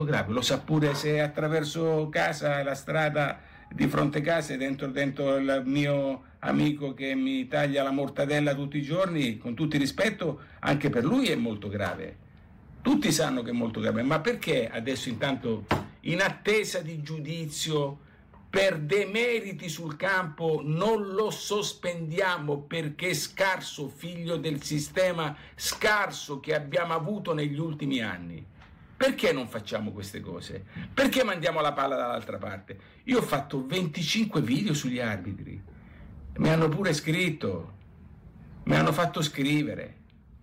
grave, lo sa pure se attraverso casa, la strada di fronte a casa, dentro il mio amico che mi taglia la mortadella tutti i giorni, con tutto il rispetto, anche per lui è molto grave. Tutti sanno che è molto grave, ma perché adesso intanto, in attesa di giudizio per demeriti sul campo, non lo sospendiamo perché è scarso, figlio del sistema scarso che abbiamo avuto negli ultimi anni? Perché non facciamo queste cose? Perché mandiamo la palla dall'altra parte? Io ho fatto 25 video sugli arbitri, mi hanno pure scritto, mi hanno fatto scrivere,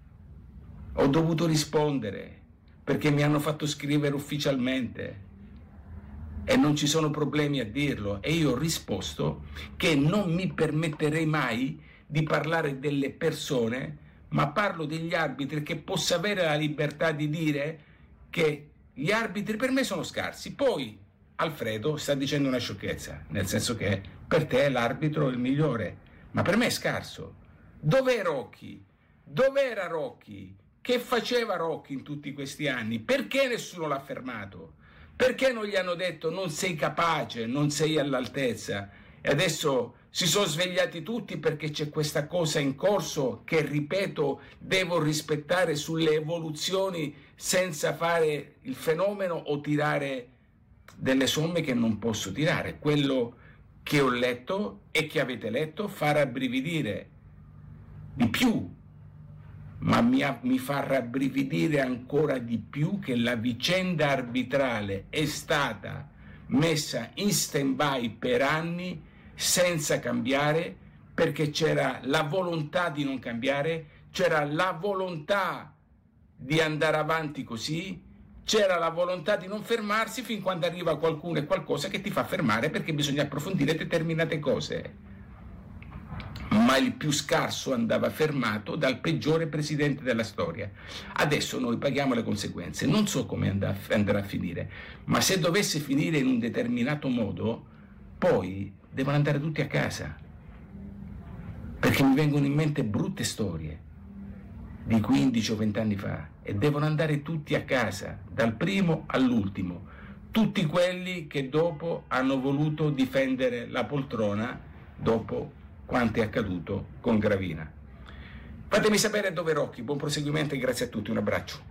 ho dovuto rispondere perché mi hanno fatto scrivere ufficialmente e non ci sono problemi a dirlo, e io ho risposto che non mi permetterei mai di parlare delle persone, ma parlo degli arbitri, che possa avere la libertà di dire che gli arbitri per me sono scarsi. Poi Alfredo sta dicendo una sciocchezza, nel senso che per te l'arbitro è il migliore, ma per me è scarso. Dov'è Rocchi? Dov'era Rocchi? Che faceva Rocchi in tutti questi anni? Perché nessuno l'ha fermato? Perché non gli hanno detto non sei capace, non sei all'altezza? E adesso si sono svegliati tutti perché c'è questa cosa in corso che, ripeto, devo rispettare sulle evoluzioni senza fare il fenomeno o tirare delle somme che non posso tirare. Quello che ho letto e che avete letto fa rabbrividire di più, ma mi fa rabbrividire ancora di più che la vicenda arbitrale è stata messa in stand-by per anni senza cambiare, perché c'era la volontà di non cambiare, c'era la volontà di andare avanti così, c'era la volontà di non fermarsi fin quando arriva qualcuno e qualcosa che ti fa fermare perché bisogna approfondire determinate cose. Ma il più scarso andava fermato dal peggiore presidente della storia. Adesso noi paghiamo le conseguenze. Non so come andrà a finire, ma se dovesse finire in un determinato modo, poi devono andare tutti a casa, perché mi vengono in mente brutte storie di 15 o 20 anni fa, e devono andare tutti a casa, dal primo all'ultimo, tutti quelli che dopo hanno voluto difendere la poltrona dopo quanto è accaduto con Gravina. Fatemi sapere dove Rocchi. Buon proseguimento e grazie a tutti, un abbraccio.